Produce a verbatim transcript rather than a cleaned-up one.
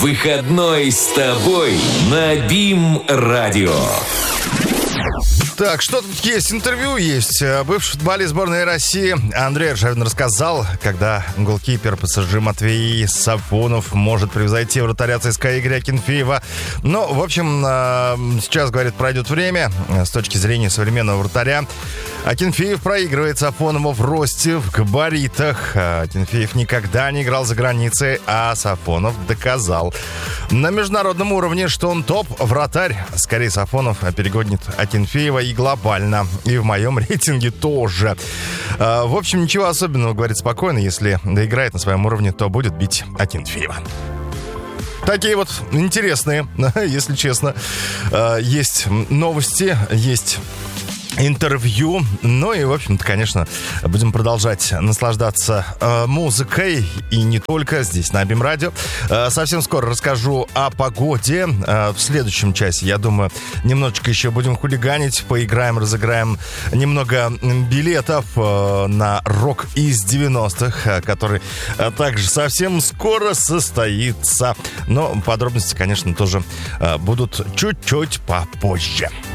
Выходной с тобой на БИМ-радио. Так, что тут есть? Интервью есть. Бывший футболист сборной России Андрей Аршавин рассказал, когда голкипер ПСЖ Матвей Сафонов может превзойти вратаря ЦСКА Игоря Акинфеева. Ну, в общем, сейчас, говорит, пройдет время. С точки зрения современного вратаря, Акинфеев проигрывает Сафонову в росте, в габаритах. Акинфеев никогда не играл за границей, а Сафонов доказал на международном уровне, что он топ-вратарь. Скорее, Сафонов перегонит Акинфеева и глобально. И в моем рейтинге тоже. В общем, ничего особенного, говорит, спокойно. Если доиграет на своем уровне, то будет бить Акинфеева. Такие вот интересные, если честно. Есть новости, есть интервью. Ну и, в общем-то, конечно, будем продолжать наслаждаться э, музыкой. И не только здесь, на БИМ-радио. Э, совсем скоро расскажу о погоде. Э, в следующем часе, я думаю, немножечко еще будем хулиганить. Поиграем, разыграем немного билетов э, на рок из девяностых, э, который э, также совсем скоро состоится. Но подробности, конечно, тоже э, будут чуть-чуть попозже.